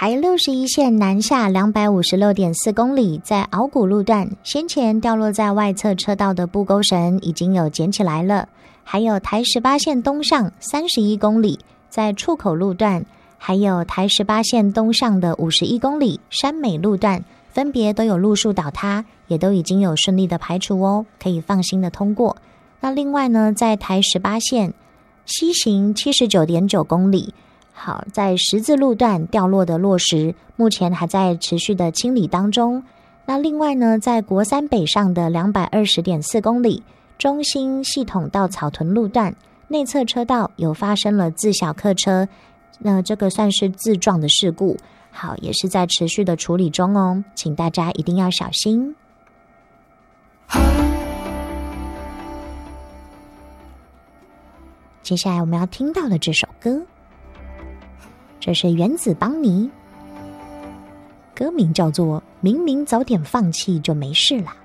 台61线南下256.4公里，在鳌谷路段，先前掉落在外侧车道的布钩绳已经有捡起来了。还有台18线东上31公里，在出口路段，还有台18线东上的51公里山美路段，分别都有路树倒塌，也都已经有顺利的排除哦，可以放心的通过。那另外呢，在台18线西行79.9公里，好，在十字路段掉落的落石，目前还在持续的清理当中。那另外呢，在国三北上的220.4公里，中兴系统到草屯路段内侧车道有发生了自小客车，那这个算是自撞的事故，好，也是在持续的处理中哦，请大家一定要小心。接下来我们要听到的这首歌，这是原子邦尼，歌名叫做《明明早点放弃就没事啦》。